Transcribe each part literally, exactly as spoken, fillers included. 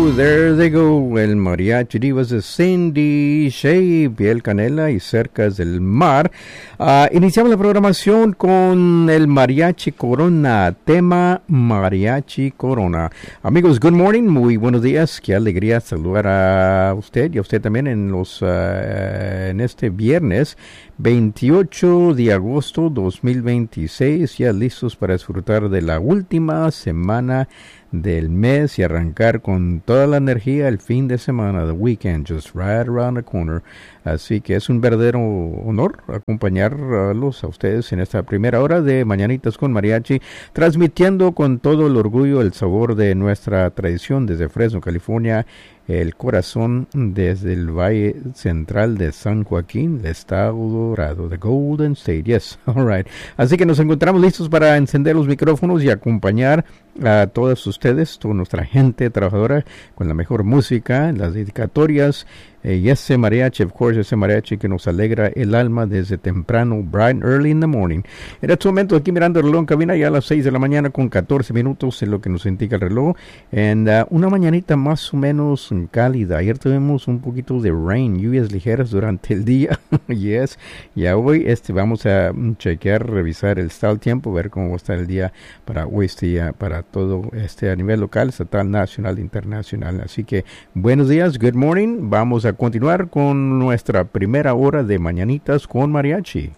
go, there they go. El mariachi divas de Cindy Shea, Piel Canela y Cercas del Mar. Uh, iniciamos la programación con el Mariachi Corona, tema Mariachi Corona. Amigos, good morning, muy buenos días. Qué alegría saludar a usted y a usted también en los uh, en este viernes veintiocho de agosto dos mil veintiséis, ya listos para disfrutar de la última semana del mes y arrancar con toda la energía el fin de semana, the weekend, just right around the corner. Así que es un verdadero honor acompañarlos a ustedes en esta primera hora de Mañanitas con Mariachi, transmitiendo con todo el orgullo el sabor de nuestra tradición desde Fresno, California, el corazón desde el Valle Central de San Joaquín, el estado dorado, the Golden State, yes, all right. Así que nos encontramos listos para encender los micrófonos y acompañar a todos ustedes, toda nuestra gente trabajadora, con la mejor música, las dedicatorias, eh, y ese mariachi, of course, ese mariachi que nos alegra el alma desde temprano, bright and early in the morning. En este momento, aquí mirando el reloj en cabina, ya a las seis de la mañana con catorce minutos, en lo que nos indica el reloj, en uh, una mañanita más o menos cálida. Ayer tuvimos un poquito de rain, lluvias ligeras durante el día, yes, ya hoy este, vamos a chequear, revisar el estado del tiempo, ver cómo va a estar el día para hoy, este día, para todo este a nivel local, estatal, nacional, internacional. Así que buenos días, good morning. Vamos a continuar con nuestra primera hora de Mañanitas con Mariachi.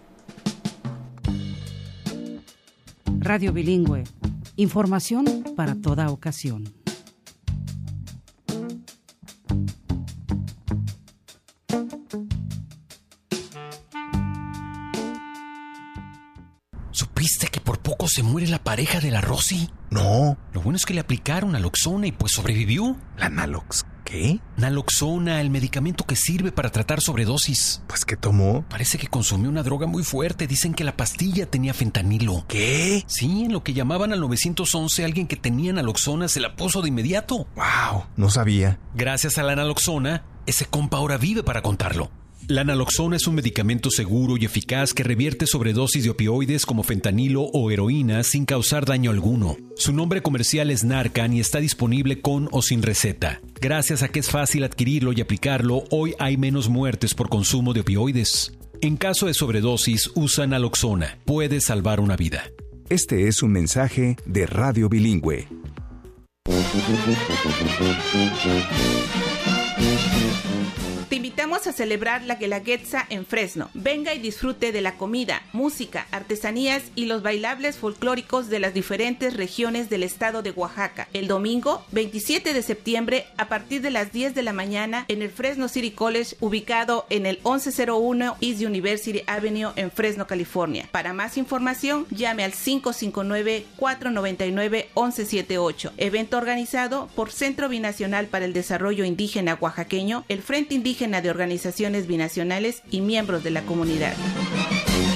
Radio Bilingüe, información para toda ocasión. ¿Supiste que por poco se muere la pareja de la Rosy? No. Lo bueno es que le aplicaron naloxona y pues sobrevivió. ¿La nalox qué? Naloxona, el medicamento que sirve para tratar sobredosis. Pues, ¿qué tomó? Parece que consumió una droga muy fuerte. Dicen que la pastilla tenía fentanilo. ¿Qué? Sí, en lo que llamaban al nueve once, alguien que tenía naloxona se la puso de inmediato. Wow, no sabía. Gracias a la naloxona, ese compa ahora vive para contarlo. La naloxona es un medicamento seguro y eficaz que revierte sobredosis de opioides como fentanilo o heroína sin causar daño alguno. Su nombre comercial es Narcan y está disponible con o sin receta. Gracias a que es fácil adquirirlo y aplicarlo, hoy hay menos muertes por consumo de opioides. En caso de sobredosis, usa naloxona. Puede salvar una vida. Este es un mensaje de Radio Bilingüe. Te invitamos a celebrar la Guelaguetza en Fresno. Venga y disfrute de la comida, música, artesanías y los bailables folclóricos de las diferentes regiones del estado de Oaxaca. El domingo, veintisiete de septiembre, a partir de las diez de la mañana, en el Fresno City College, ubicado en el once cero uno East University Avenue en Fresno, California. Para más información, llame al cinco cinco nueve, cuatro nueve nueve, once setenta y ocho. Evento organizado por Centro Binacional para el Desarrollo Indígena Oaxaqueño, el Frente Indígena de Organizaciones Binacionales y miembros de la comunidad.